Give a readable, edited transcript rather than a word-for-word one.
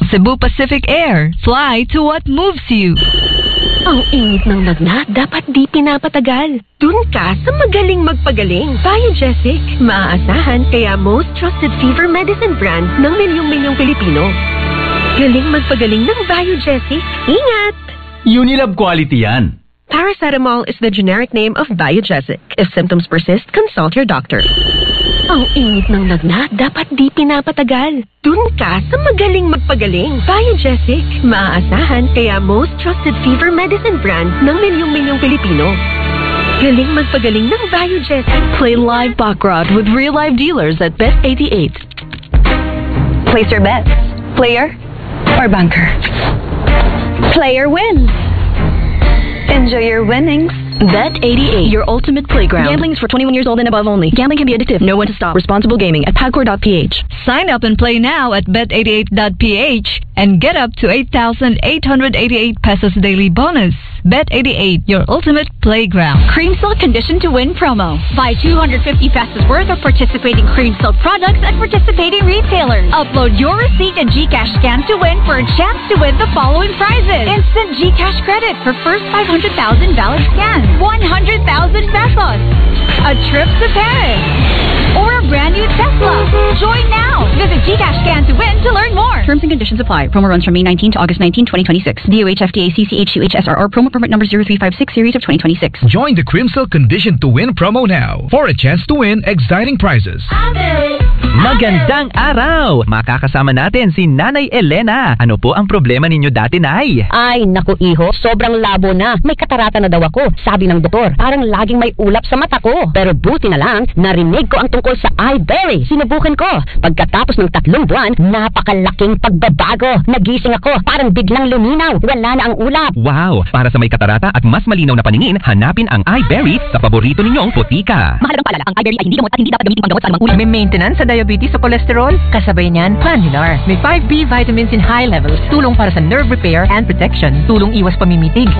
Cebu Pacific Air. Fly to what moves you. Ang init ng lagnat, dapat di pinapatagal. Dun ka sa magaling magpagaling. Biogesic. Maaasahan kaya most trusted fever medicine brand ng milyong-milyong Pilipino. Galing magpagaling ng Biogesic. Ingat! Unilab quality yan. Paracetamol is the generic name of Biogesic. If symptoms persist, consult your doctor. Ang init ng lagnat, dapat di pinapatagal. Dun ka sa magaling magpagaling. Biogesic. Maaasahan kaya most trusted fever medicine brand ng milyong-milyong Pilipino. Galing magpagaling ng Biogesic. Play live baccarat with real-life dealers at Bet88. Place your bets. Player or bunker? Player wins. Enjoy your winnings. Bet88, your ultimate playground. Gambling is for 21 years old and above only. Gambling can be addictive. Know when to stop. Responsible gaming at pagcor.ph. Sign up and play now at bet88.ph and get up to 8,888 pesos daily bonus. Bet88, your ultimate playground. Cream Silk Condition to Win promo. Buy 250 pesos worth of participating Cream Silk products at participating retailers. Upload your receipt and GCash scan to win for a chance to win the following prizes. Instant GCash credit for first 500,000 valid scans. 100,000 pesos. A trip to Paris. Or a brand new Tesla. Join now. Visit GCash Scan to win to learn more. Terms and conditions apply. Promo runs from May 19 to August 19, 2026. DOH FDA CCH2H SRR promo permit number 0356 series of 2026. Join the Cream Silk Condition to Win promo now for a chance to win exciting prizes. Magandang araw! Makakasama natin si Nanay Elena. Ano po ang problema ninyo dati, Nay? Ay, naku iho, sobrang labo na. May katarata na daw ako. Sabi ng doktor, parang laging may ulap sa mata ko. Pero buti na lang, narinig ko ang tungkol sa iBerry. Sinubukan ko. Pagkatapos ng 3 buwan, napakalaking pagbabago. Nagising ako, parang biglang luminaw. Wala na ang ulap. Wow! Para sa may katarata at mas malinaw na paningin, hanapin ang iBerry sa paborito ninyong putika. Mahalagang paalala, ang iBerry ay hindi gamot at hindi dapat gamitin panggamot sa anumang ulap. May maintenance sa diabetes o cholesterol? Kasabay niyan, Planular. May 5B vitamins in high levels. Tulong para sa nerve repair and protection. Tulong iwas pamimitig.